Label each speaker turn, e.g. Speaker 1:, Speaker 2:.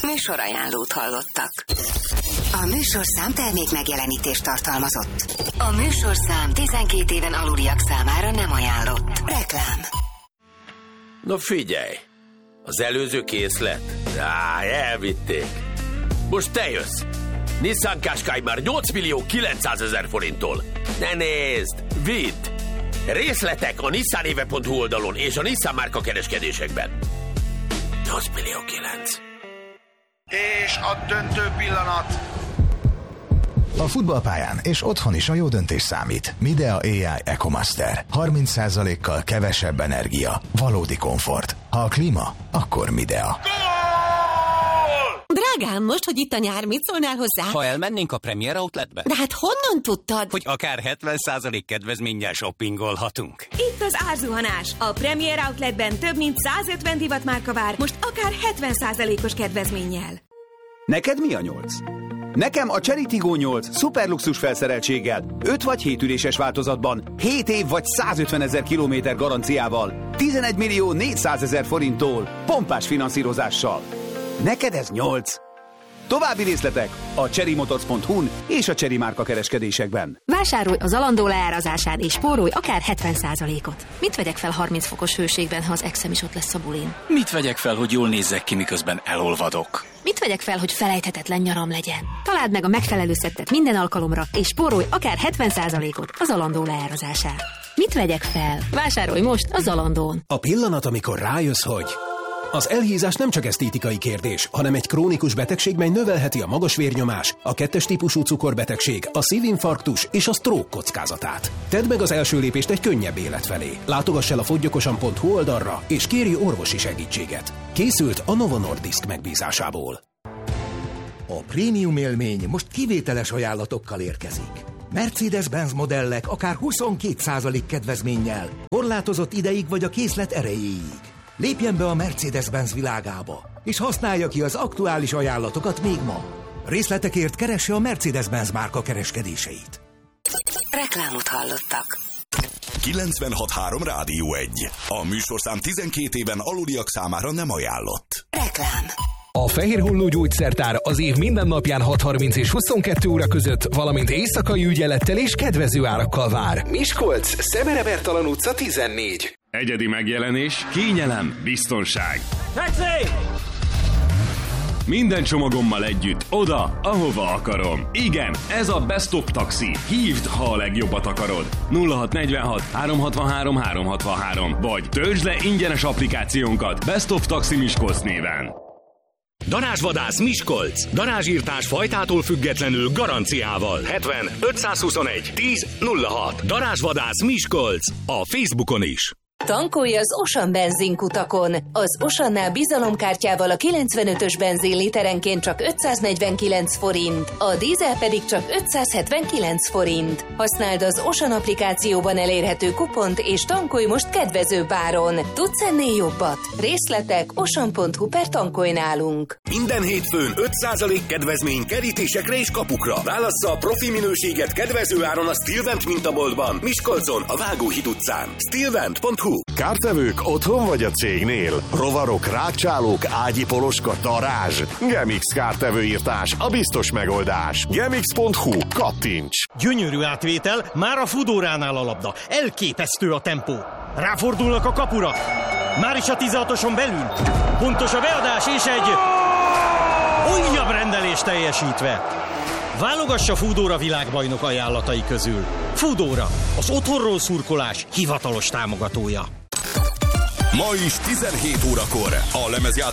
Speaker 1: Műsorajánlót hallottak. A műsorszám termék megjelenítést tartalmazott. A műsorszám 12 éven aluliak számára nem ajánlott. Reklám.
Speaker 2: Na figyelj! Az előző készlet? Elvitték. Most te jössz. Nissan Qashqai már 8.900.000 forinttól. Ne nézd! Vidd! Részletek a nissanéve.hu oldalon és a Nissan márka kereskedésekben. 8.900.000.
Speaker 3: És a döntő pillanat.
Speaker 4: A futballpályán és otthon is a jó döntés számít. Midea AI EcoMaster. 30%-kal kevesebb energia. Valódi komfort. Ha a klíma, akkor Midea.
Speaker 5: Drágám, most, hogy itt a nyár, mit szólnál hozzá?
Speaker 6: Ha elmennénk a Premier Outletbe?
Speaker 5: De hát honnan tudtad?
Speaker 6: Hogy akár 70% kedvezménnyel shoppingolhatunk.
Speaker 7: Itt az árzuhanás. A Premier Outletben több mint 150 divatmárka vár, most akár 70%-os kedvezménnyel.
Speaker 8: Neked mi a 8? Nekem a Chery Tiggo 8 szuperluxus felszereltséggel, 5 vagy 7 üléses változatban, 7 év vagy 150.000 kilométer garanciával, 11.400.000 forinttól, pompás finanszírozással. Neked ez 8. További részletek a cherrymotors.hu-n és a Chery márka kereskedésekben.
Speaker 9: Vásárolj az Zalando leárazásán és spórolj akár 70%-ot. Mit vegyek fel 30 fokos hőségben, ha az exem is ott lesz a bulin?
Speaker 6: Mit vegyek fel, hogy jól nézzek ki, miközben elolvadok?
Speaker 9: Mit vegyek fel, hogy felejthetetlen nyaram legyen? Találd meg a megfelelő szettet minden alkalomra, és spórolj akár 70%-ot a Zalando leárazásán. Mit vegyek fel? Vásárolj most a Zalandón.
Speaker 10: A pillanat, amikor rájössz, hogy... Az elhízás nem csak esztétikai kérdés, hanem egy krónikus betegség, mely növelheti a magas vérnyomás, a 2-es típusú cukorbetegség, a szívinfarktus és a stroke kockázatát. Tedd meg az első lépést egy könnyebb élet felé. Látogass el a foggyokosan.hu oldalra, és kérj orvosi segítséget. Készült a Novo Nordisk megbízásából.
Speaker 11: A prémium élmény most kivételes ajánlatokkal érkezik. Mercedes-Benz modellek akár 22% kedvezménnyel, korlátozott ideig vagy a készlet erejéig. Lépjen be a Mercedes-Benz világába, és használja ki az aktuális ajánlatokat még ma. Részletekért keresse a Mercedes-Benz márka kereskedéseit.
Speaker 1: Reklámot hallottak.
Speaker 12: 96.3 Rádió 1. A műsorszám 12 éven aluliak számára nem ajánlott.
Speaker 1: Reklám.
Speaker 13: A Fehér Holló Gyógyszertár az év minden napján 6:30 és 22 óra között, valamint éjszakai ügyelettel és kedvező árakkal vár. Miskolc, Szemere Bertalan utca 14.
Speaker 14: Egyedi megjelenés, kényelem, biztonság.
Speaker 15: Taxi!
Speaker 14: Minden csomagommal együtt, oda, ahova akarom. Igen, ez a Best of Taxi. Hívd, ha a legjobbat akarod. 0646 363 363. Vagy töltsd le ingyenes applikációnkat Best of Taxi Miskolc néven.
Speaker 16: Darázsvadász Miskolc. Darázsírtás fajtától függetlenül garanciával. 70 521 10 06. Darázsvadász Miskolc. A Facebookon is.
Speaker 17: Tankolj az Osan benzinkutakon. Az Osannál bizalomkártyával a 95-ös benzin literenként csak 549 forint, a dízel pedig csak 579 forint. Használd az Osan applikációban elérhető kupont és tankolj most kedvezőbb áron. Tudsz ennél jobbat? Részletek osan.hu/tankolj nálunk.
Speaker 16: Minden hétfőn 5% kedvezmény kerítésekre és kapukra. Válassza a profi minőséget kedvező áron a Stilvent mintaboltban, Miskolcon, a Vágóhíd utcán. Stilvent.hu.
Speaker 18: Kártevők otthon vagy a cégnél? Rovarok, rákcsálók, ágyi poloska, darázs. Gemix kártevőírtás, a biztos megoldás. Gemix.hu, kattints!
Speaker 19: Gyönyörű átvétel, már a Foodóránál a labda. Elképesztő a tempó. Ráfordulnak a kapura. Már is a 16-oson belül. Pontos a beadás és egy újabb rendelés teljesítve. Válogassa Foodóra világbajnok ajánlatai közül. Foodóra, az otthonról szurkolás hivatalos támogatója.
Speaker 12: Ma is 17 órakor a lemezjátszó